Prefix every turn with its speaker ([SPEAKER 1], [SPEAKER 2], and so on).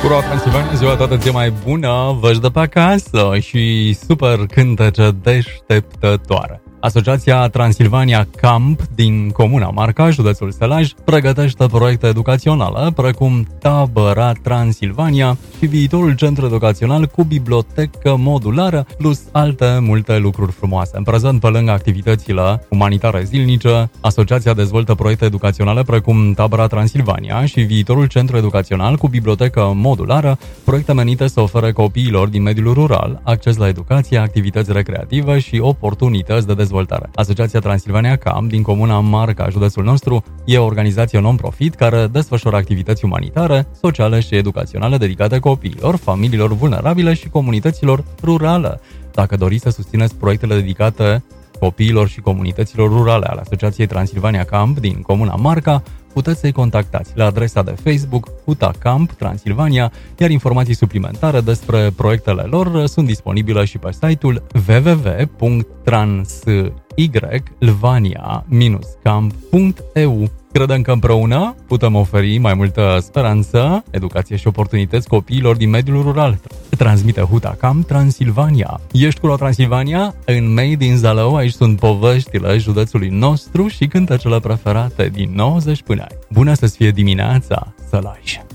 [SPEAKER 1] Pro Transilvania, ziua toată ție mai bună, vă-și dă pe acasă și super cântece deșteptătoare. Asociația Transilvania Camp din Comuna Marca, județul Sălaj, pregătește proiecte educaționale precum Tabăra Transilvania și viitorul centru educațional cu bibliotecă modulară, plus alte multe lucruri frumoase. În prezent, pe lângă activitățile umanitare zilnice, asociația dezvoltă proiecte educaționale precum Tabăra Transilvania și viitorul centru educațional cu bibliotecă modulară, proiecte menite să ofere copiilor din mediul rural acces la educație, activități recreative și oportunități de dezvoltare. Asociația Transilvania Camp din Comuna Marca, județul nostru, e o organizație non-profit care desfășoară activități umanitare, sociale și educaționale dedicate copiilor, familiilor vulnerabile și comunităților rurale. Dacă doriți să susțineți proiectele dedicate copiilor și comunităților rurale ale Asociației Transilvania Camp din Comuna Marca, puteți să-i contactați la adresa de Facebook Huta Camp Transilvania, iar informații suplimentare despre proiectele lor sunt disponibile și pe site-ul www.transilvania-camp.eu. Credem că împreună putem oferi mai multă speranță, educație și oportunități copiilor din mediul rural. Transmite Huta Camp Transilvania. Ești cu Transilvania? În Made in Zalău, aici sunt poveștile județului nostru și cântecele preferate din 90 până azi. Bună să-ți fie dimineața, Sălaj!